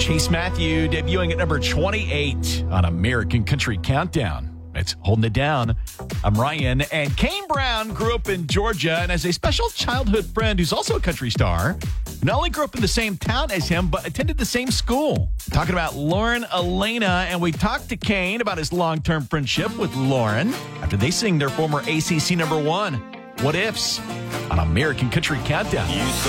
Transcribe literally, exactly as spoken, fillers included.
Chase Matthew debuting at number twenty-eight on American Country Countdown. It's Holding It Down. I'm Ryan, and Kane Brown grew up in Georgia and has a special childhood friend who's also a country star. Not only grew up in the same town as him, but attended the same school. We're talking about Lauren Elena, and we talked to Kane about his long-term friendship with Lauren after they sing their former A C C number one, What Ifs, on American Country Countdown.